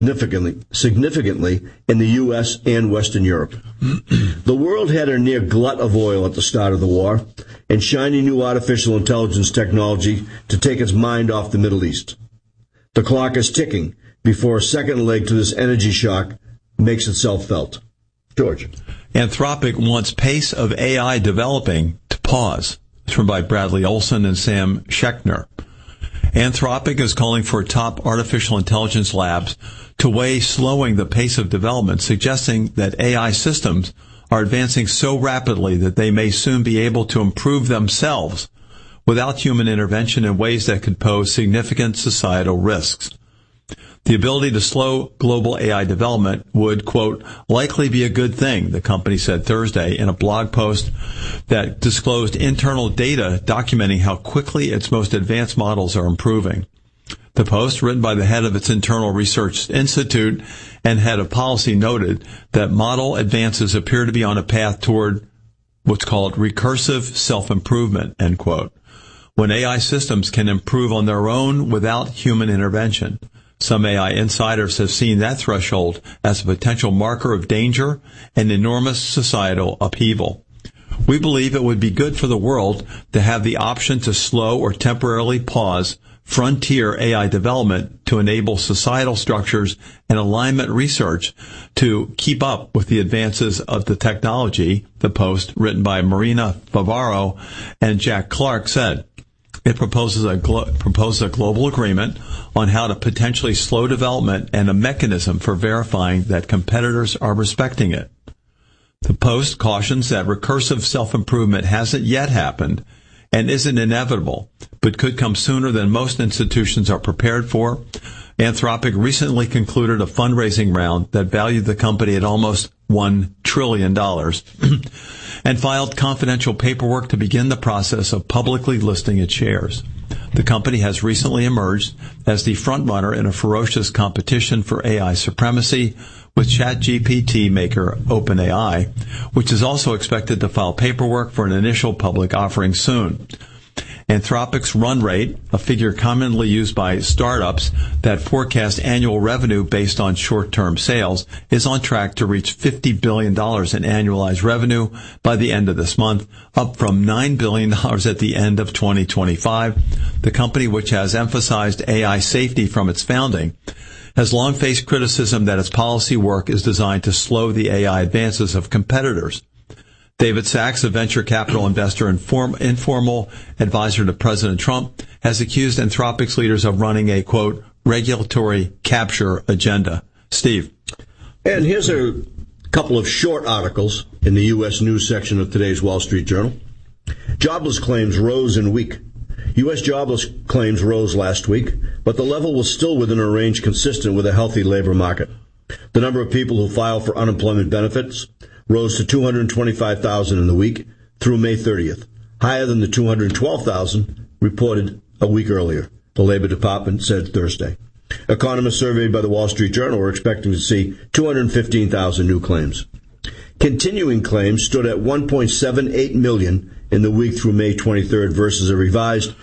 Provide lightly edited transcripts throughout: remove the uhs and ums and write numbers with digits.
significantly in the U.S. and Western Europe. The world had a near glut of oil at the start of the war, and shiny new artificial intelligence technology to take its mind off the Middle East. The clock is ticking before a second leg to this energy shock makes itself felt. George. Anthropic wants pace of AI developing to pause. It's from by Bradley Olson and Sam Schechner. Anthropic is calling for top artificial intelligence labs to weigh slowing the pace of development, suggesting that AI systems are advancing so rapidly that they may soon be able to improve themselves without human intervention in ways that could pose significant societal risks. The ability to slow global AI development would, quote, likely be a good thing, the company said Thursday in a blog post that disclosed internal data documenting how quickly its most advanced models are improving. The post, written by the head of its internal research institute and head of policy, noted that model advances appear to be on a path toward what's called recursive self-improvement, end quote, when AI systems can improve on their own without human intervention. Some AI insiders have seen that threshold as a potential marker of danger and enormous societal upheaval. We believe it would be good for the world to have the option to slow or temporarily pause frontier AI development to enable societal structures and alignment research to keep up with the advances of the technology, the post, written by Marina Favaro and Jack Clark, said. It proposes a global agreement on how to potentially slow development and a mechanism for verifying that competitors are respecting it. The Post cautions that recursive self-improvement hasn't yet happened and isn't inevitable, but could come sooner than most institutions are prepared for. Anthropic recently concluded a fundraising round that valued the company at almost $1 trillion and filed confidential paperwork to begin the process of publicly listing its shares. The company has recently emerged as the frontrunner in a ferocious competition for AI supremacy with ChatGPT maker OpenAI, which is also expected to file paperwork for an initial public offering soon. Anthropic's run rate, a figure commonly used by startups that forecast annual revenue based on short-term sales, is on track to reach $50 billion in annualized revenue by the end of this month, up from $9 billion at the end of 2025. The company, which has emphasized AI safety from its founding, has long faced criticism that its policy work is designed to slow the AI advances of competitors. David Sachs, a venture capital investor and informal advisor to President Trump, has accused Anthropic's leaders of running a, quote, regulatory capture agenda. Steve. And here's a couple of short articles in the U.S. news section of today's Wall Street Journal. Jobless claims rose in week. U.S. jobless claims rose last week, but the level was still within a range consistent with a healthy labor market. The number of people who file for unemployment benefits rose to 225,000 in the week through May 30th, higher than the 212,000 reported a week earlier, the Labor Department said Thursday. Economists surveyed by the Wall Street Journal were expecting to see 215,000 new claims. Continuing claims stood at 1.78 million in the week through May 23rd versus a revised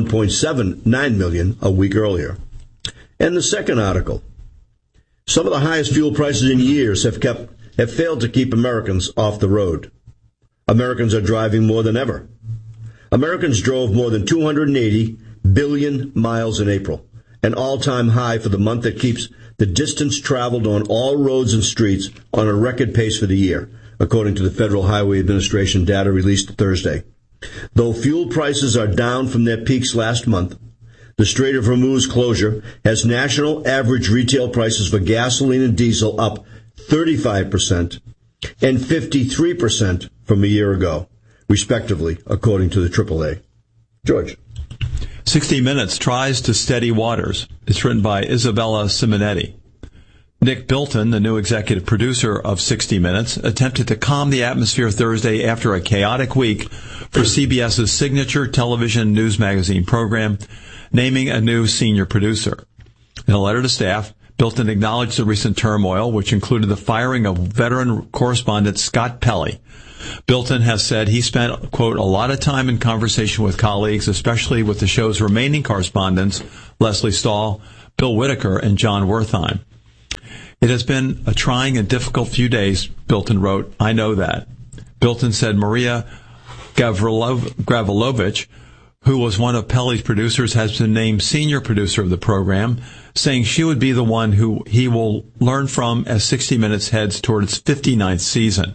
1.79 million a week earlier. And the second article, some of the highest fuel prices in years have failed to keep Americans off the road. Americans are driving more than ever. Americans drove more than 280 billion miles in April, an all-time high for the month that keeps the distance traveled on all roads and streets on a record pace for the year, according to the Federal Highway Administration data released Thursday. Though fuel prices are down from their peaks last month, the Strait of Hormuz closure has national average retail prices for gasoline and diesel up 35% and 53% from a year ago, respectively, according to the AAA. George. 60 Minutes tries to steady waters. It's written by Isabella Simonetti. Nick Bilton, the new executive producer of 60 Minutes, attempted to calm the atmosphere Thursday after a chaotic week for CBS's signature television news magazine program, naming a new senior producer. In a letter to staff, Bilton acknowledged the recent turmoil, which included the firing of veteran correspondent Scott Pelley. Bilton has said he spent, quote, a lot of time in conversation with colleagues, especially with the show's remaining correspondents, Leslie Stahl, Bill Whitaker, and John Wertheim. It has been a trying and difficult few days, Bilton wrote. I know that. Bilton said Maria Gavrilovich, who was one of Pelly's producers, has been named senior producer of the program, saying she would be the one who he will learn from as 60 Minutes heads toward its 59th season.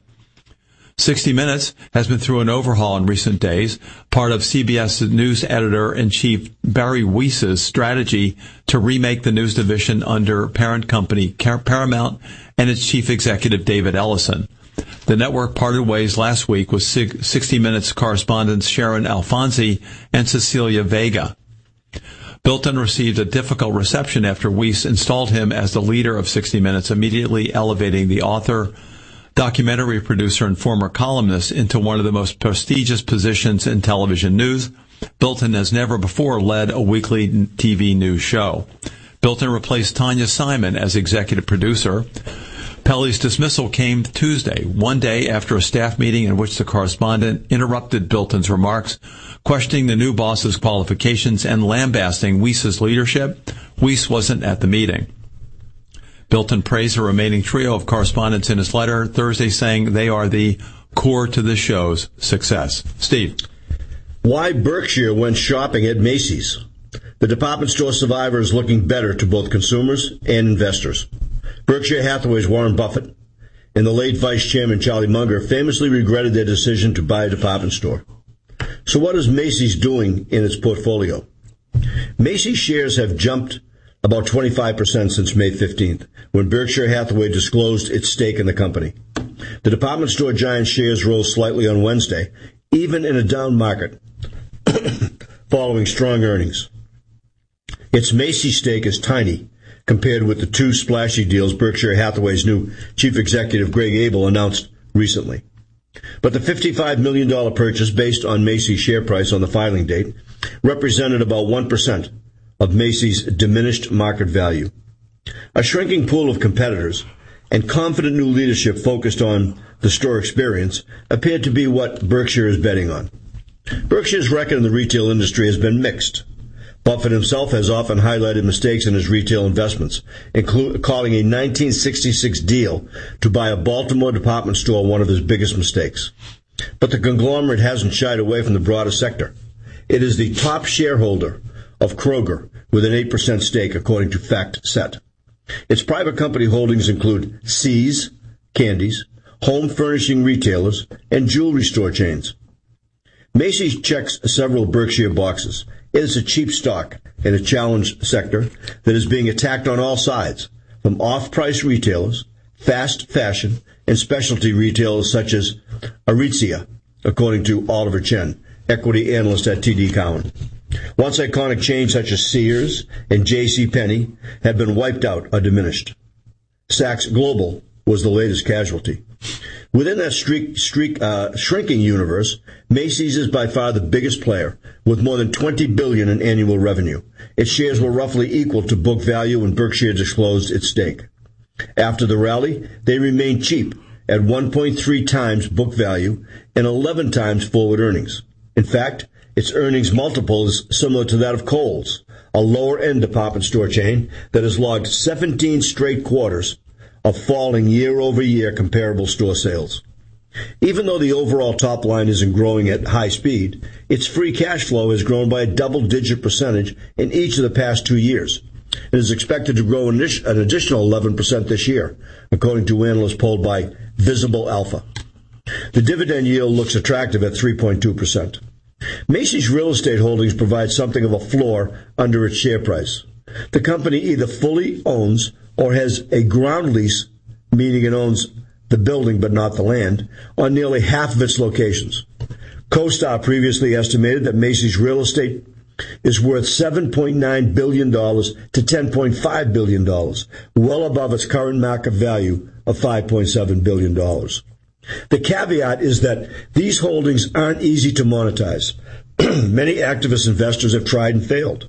60 Minutes has been through an overhaul in recent days, part of CBS News editor-in-chief Barry Weiss's strategy to remake the news division under parent company Paramount and its chief executive David Ellison. The network parted ways last week with 60 Minutes correspondents Sharon Alfonsi and Cecilia Vega. Bilton received a difficult reception after Weiss installed him as the leader of 60 Minutes, immediately elevating the author, documentary producer, and former columnist into one of the most prestigious positions in television news. Bilton has never before led a weekly TV news show. Bilton replaced Tanya Simon as executive producer. Pelly's dismissal came Tuesday, one day after a staff meeting in which the correspondent interrupted Bilton's remarks, questioning the new boss's qualifications and lambasting Weiss's leadership. Weiss wasn't at the meeting. Bilton praised the remaining trio of correspondents in his letter Thursday, saying they are the core to the show's success. Steve. Why Berkshire went shopping at Macy's. The department store survivor is looking better to both consumers and investors. Berkshire Hathaway's Warren Buffett and the late Vice Chairman Charlie Munger famously regretted their decision to buy a department store. So what is Macy's doing in its portfolio? Macy's shares have jumped about 25% since May 15th, when Berkshire Hathaway disclosed its stake in the company. The department store giant shares rose slightly on Wednesday, even in a down market, following strong earnings. Its Macy's stake is tiny compared with the two splashy deals Berkshire Hathaway's new chief executive Greg Abel announced recently. But the $55 million purchase, based on Macy's share price on the filing date, represented about 1% of Macy's diminished market value. A shrinking pool of competitors and confident new leadership focused on the store experience appeared to be what Berkshire is betting on. Berkshire's record in the retail industry has been mixed. Buffett himself has often highlighted mistakes in his retail investments, calling a 1966 deal to buy a Baltimore department store one of his biggest mistakes. But the conglomerate hasn't shied away from the broader sector. It is the top shareholder of Kroger, with an 8% stake, according to FactSet. Its private company holdings include See's, Candies, home furnishing retailers, and jewelry store chains. Macy's checks several Berkshire boxes. It is a cheap stock in a challenged sector that is being attacked on all sides, from off-price retailers, fast fashion, and specialty retailers such as Aritzia, according to Oliver Chen, equity analyst at TD Cowen. Once iconic chains such as Sears and JCPenney have been wiped out or diminished. Saks Global was the latest casualty. Within that shrinking universe, Macy's is by far the biggest player, with more than $20 billion in annual revenue. Its shares were roughly equal to book value when Berkshire disclosed its stake. After the rally, they remained cheap at 1.3 times book value and 11 times forward earnings. In fact, its earnings multiple is similar to that of Kohl's, a lower-end department store chain that has logged 17 straight quarters of falling year-over-year comparable store sales. Even though the overall top line isn't growing at high speed, its free cash flow has grown by a double-digit percentage in each of the past 2 years. It is expected to grow an additional 11% this year, according to analysts polled by Visible Alpha. The dividend yield looks attractive at 3.2%. Macy's real estate holdings provide something of a floor under its share price. The company either fully owns or has a ground lease, meaning it owns the building but not the land, on nearly half of its locations. CoStar previously estimated that Macy's real estate is worth $7.9 billion to $10.5 billion, well above its current market value of $5.7 billion. The caveat is that these holdings aren't easy to monetize. Many activist investors have tried and failed.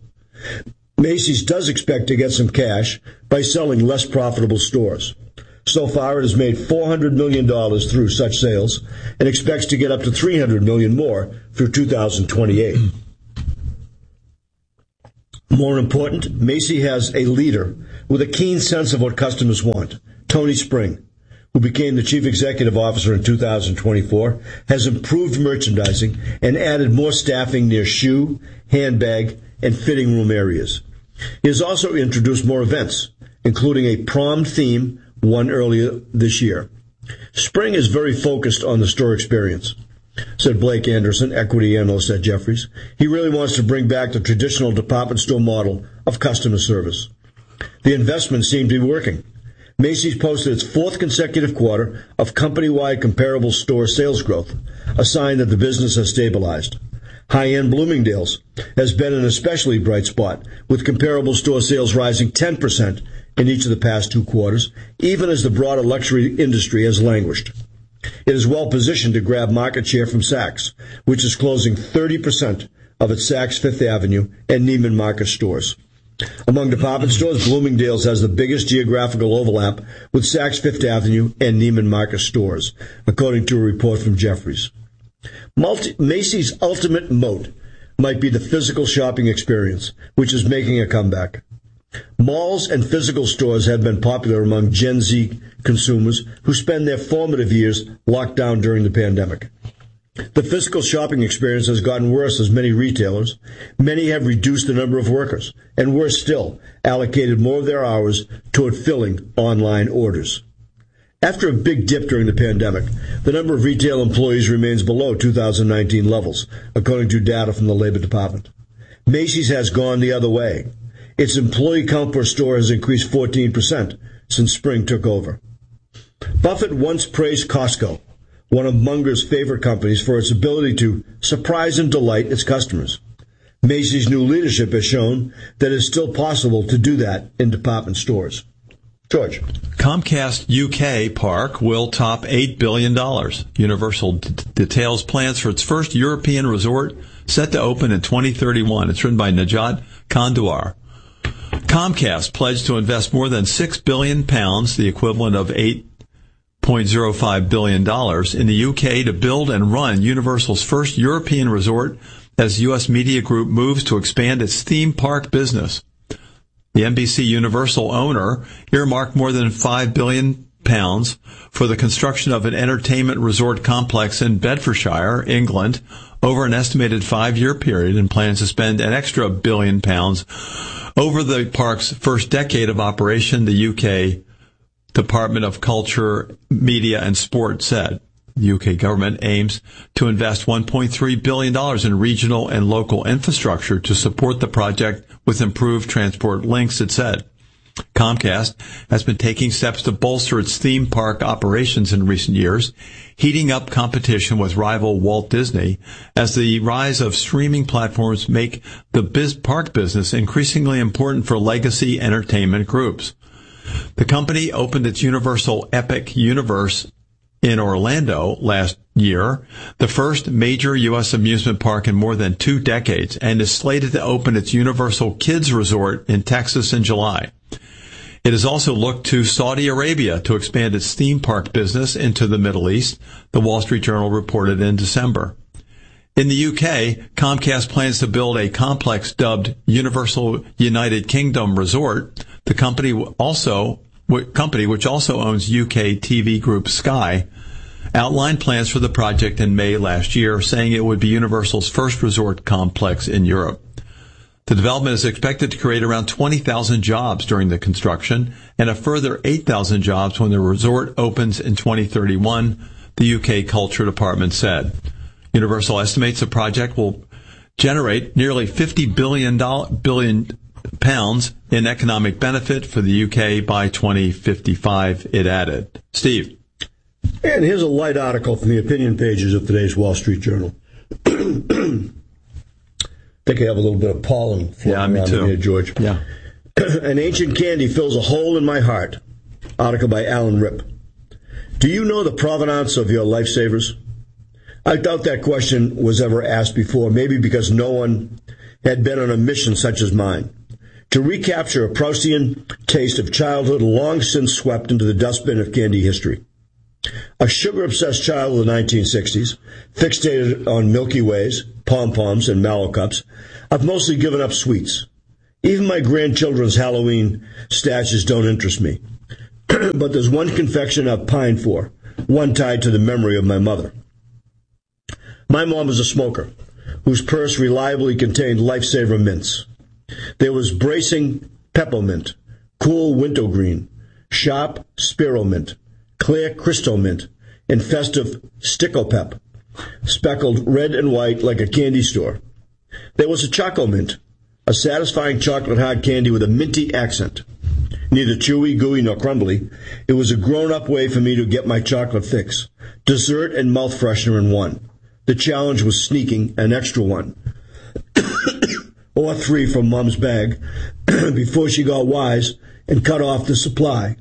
Macy's does expect to get some cash by selling less profitable stores. So far, it has made $400 million through such sales and expects to get up to $300 million more through 2028. More important, Macy has a leader with a keen sense of what customers want. Tony Spring, who became the chief executive officer in 2024, has improved merchandising and added more staffing near shoe, handbag, and fitting room areas. He has also introduced more events, including a prom theme, one earlier this year. Spring is very focused on the store experience, said Blake Anderson, equity analyst at Jefferies. He really wants to bring back the traditional department store model of customer service. The investment seemed to be working. Macy's posted its fourth consecutive quarter of company-wide comparable store sales growth, a sign that the business has stabilized. High-end Bloomingdale's has been an especially bright spot, with comparable store sales rising 10% in each of the past 2 quarters, even as the broader luxury industry has languished. It is well positioned to grab market share from Saks, which is closing 30% of its Saks Fifth Avenue and Neiman Marcus stores. Among department stores, Bloomingdale's has the biggest geographical overlap with Saks Fifth Avenue and Neiman Marcus stores, according to a report from Jefferies. Macy's ultimate moat might be the physical shopping experience, which is making a comeback. Malls and physical stores have been popular among Gen Z consumers who spend their formative years locked down during the pandemic. The physical shopping experience has gotten worse as many retailers. Many have reduced the number of workers, and worse still, allocated more of their hours toward filling online orders. After a big dip during the pandemic, the number of retail employees remains below 2019 levels, according to data from the Labor Department. Macy's has gone the other way. Its employee count per store has increased 14% since Spring took over. Buffett once praised Costco, one of Munger's favorite companies, for its ability to surprise and delight its customers. Macy's new leadership has shown that it is still possible to do that in department stores. George. Comcast UK Park will top $8 billion. Universal details plans for its first European resort set to open in 2031. It's written by Najat Kandawar. Comcast pledged to invest more than £6 billion, the equivalent of $8.05 billion, in the UK to build and run Universal's first European resort as US Media Group moves to expand its theme park business. The NBC Universal owner earmarked more than £5 billion for the construction of an entertainment resort complex in Bedfordshire, England, over an estimated 5-year period, and plans to spend an extra £1 billion over the park's first decade of operation, the UK Department of Culture, Media and Sport said. The UK government aims to invest $1.3 billion in regional and local infrastructure to support the project with improved transport links, it said. Comcast has been taking steps to bolster its theme park operations in recent years, heating up competition with rival Walt Disney as the rise of streaming platforms make the park business increasingly important for legacy entertainment groups. The company opened its Universal Epic Universe in Orlando last year, the first major U.S. amusement park in more than 2 decades, and is slated to open its Universal Kids Resort in Texas in July. It has also looked to Saudi Arabia to expand its theme park business into the Middle East, the Wall Street Journal reported in December. In the UK, Comcast plans to build a complex dubbed Universal United Kingdom Resort. The company which also owns UK TV group Sky, outlined plans for the project in May last year, saying it would be Universal's first resort complex in Europe. The development is expected to create around 20,000 jobs during the construction and a further 8,000 jobs when the resort opens in 2031, the UK Culture Department said. Universal estimates the project will generate nearly £50 billion in economic benefit for the UK by 2055, it added. Steve. And here's a light article from the opinion pages of today's Wall Street Journal. I think I have a little bit of pollen floating around in here, George. Yeah. An ancient candy fills a hole in my heart. Article by Alan Ripp. Do you know the provenance of your lifesavers? I doubt that question was ever asked before, maybe because no one had been on a mission such as mine. To recapture a Proustian taste of childhood long since swept into the dustbin of candy history. A sugar-obsessed child of the 1960s, fixated on Milky Ways, pom-poms, and Mallow Cups, I've mostly given up sweets. Even my grandchildren's Halloween stashes don't interest me. But there's one confection I've pined for, one tied to the memory of my mother. My mom was a smoker, whose purse reliably contained Lifesaver mints. There was bracing peppermint, cool wintergreen, sharp spearmint, clear crystal mint, and festive stickopep, speckled red and white like a candy store. There was a choco mint, a satisfying chocolate hard candy with a minty accent. Neither chewy, gooey, nor crumbly, it was a grown-up way for me to get my chocolate fix. Dessert and mouth freshener in one. The challenge was sneaking an extra one. Or 3 from Mom's bag before she got wise and cut off the supply.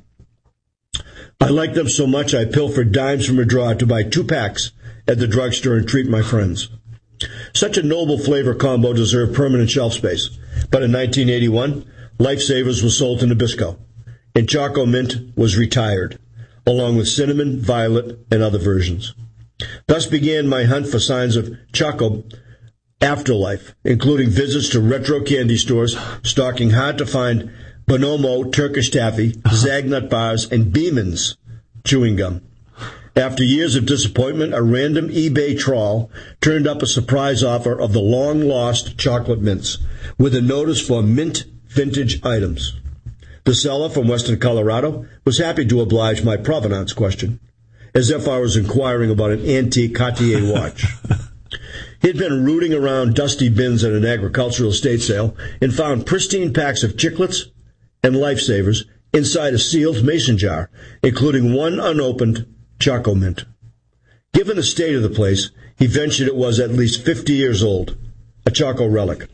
I liked them so much I pilfered dimes from a drawer to buy 2 packs at the drugstore and treat my friends. Such a noble flavor combo deserved permanent shelf space. But in 1981, Lifesavers was sold to Nabisco, and Choco Mint was retired, along with cinnamon, violet, and other versions. Thus began my hunt for signs of Choco afterlife, including visits to retro candy stores stocking hard-to-find Bonomo Turkish taffy, Zagnut bars, and Beeman's chewing gum. After years of disappointment, a random eBay trawl turned up a surprise offer of the long-lost chocolate mints, with a notice for mint vintage items. The seller from western Colorado was happy to oblige my provenance question, as if I was inquiring about an antique Cartier watch. He'd been rooting around dusty bins at an agricultural estate sale and found pristine packs of Chiclets and Lifesavers inside a sealed mason jar, including one unopened Choco Mint. Given the state of the place, he ventured it was at least 50 years old, a Choco relic.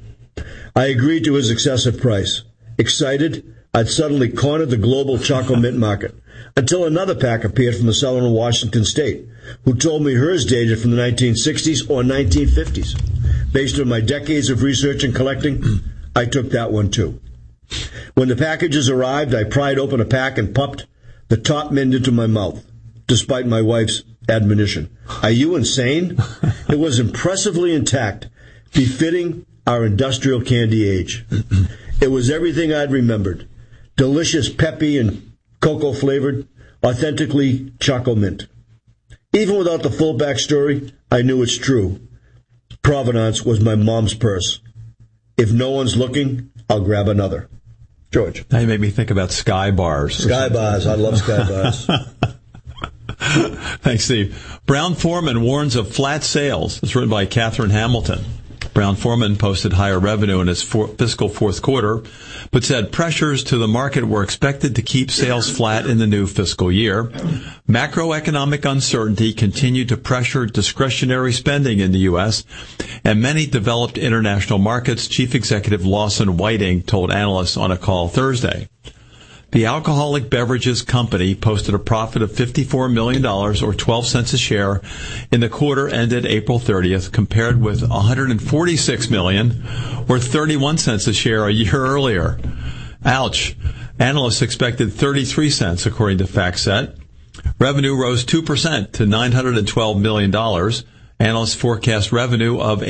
I agreed to his excessive price. Excited, I'd suddenly cornered the global Choco Mint market, until another pack appeared from a seller in Washington State, who told me hers dated from the 1960s or 1950s. Based on my decades of research and collecting, I took that one too. When the packages arrived, I pried open a pack and popped the top mint into my mouth, despite my wife's admonition. Are you insane? It was impressively intact, befitting our industrial candy age. It was everything I'd remembered. Delicious, peppy, and cocoa-flavored, authentically Choco Mint. Even without the full backstory, I knew it's true. Provenance was my mom's purse. If no one's looking, I'll grab another. George. Now you make me think about Sky Bars. Sky Bars. I love Sky Bars. Thanks, Steve. Brown-Forman warns of flat sales. It's written by Catherine Hamilton. Brown-Forman posted higher revenue in its fiscal fourth quarter, but said pressures to the market were expected to keep sales flat in the new fiscal year. Macroeconomic uncertainty continued to pressure discretionary spending in the U.S., and many developed international markets, Chief Executive Lawson Whiting told analysts on a call Thursday. The alcoholic beverages company posted a profit of $54 million, or 12 cents a share, in the quarter ended April 30th, compared with $146 million, or 31 cents a share a year earlier. Ouch. Analysts expected 33 cents, according to FactSet. Revenue rose 2% to $912 million. Analysts forecast revenue of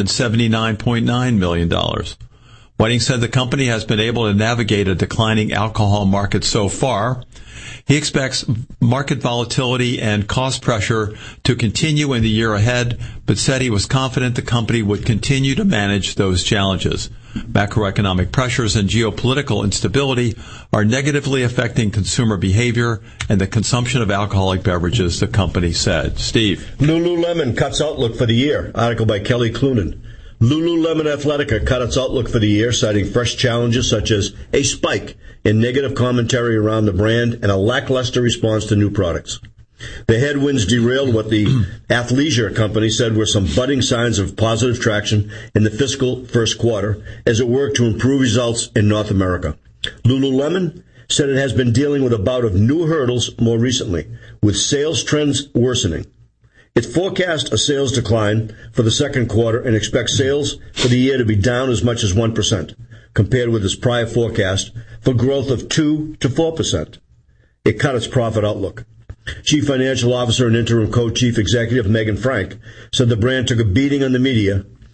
$879.9 million. Whiting said the company has been able to navigate a declining alcohol market so far. He expects market volatility and cost pressure to continue in the year ahead, but said he was confident the company would continue to manage those challenges. Macroeconomic pressures and geopolitical instability are negatively affecting consumer behavior and the consumption of alcoholic beverages, the company said. Steve. Lululemon cuts outlook for the year. Article by Kelly Clunan. Lululemon Athletica cut its outlook for the year, citing fresh challenges such as a spike in negative commentary around the brand and a lackluster response to new products. The headwinds derailed what the athleisure company said were some budding signs of positive traction in the fiscal first quarter as it worked to improve results in North America. Lululemon said it has been dealing with a bout of new hurdles more recently, with sales trends worsening. It forecast a sales decline for the second quarter and expects sales for the year to be down as much as 1%, compared with its prior forecast for growth of 2 to 4%. It cut its profit outlook. Chief Financial Officer and interim co-chief executive Megan Frank said the brand took a beating on the media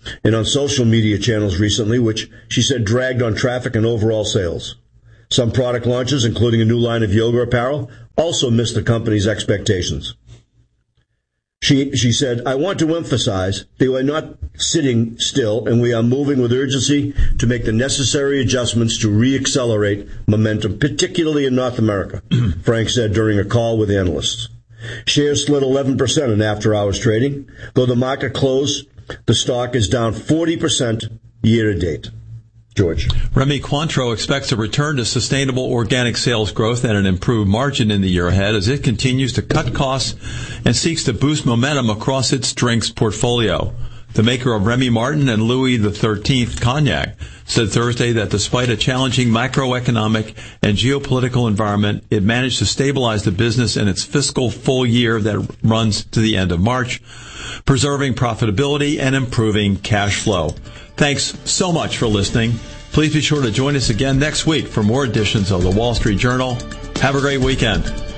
and on social media channels recently, which she said dragged on traffic and overall sales. Some product launches, including a new line of yoga apparel, also missed the company's expectations. She said, I want to emphasize that we are not sitting still, and we are moving with urgency to make the necessary adjustments to re-accelerate momentum, particularly in North America, Frank said during a call with analysts. Shares slid 11% in after-hours trading. Though the market closed, the stock is down 40% year-to-date. George. Remy Cointreau expects a return to sustainable organic sales growth and an improved margin in the year ahead as it continues to cut costs and seeks to boost momentum across its drinks portfolio. The maker of Remy Martin and Louis XIII Cognac said Thursday that despite a challenging macroeconomic and geopolitical environment, it managed to stabilize the business in its fiscal full year that runs to the end of March, preserving profitability and improving cash flow. Thanks so much for listening. Please be sure to join us again next week for more editions of the Wall Street Journal. Have a great weekend.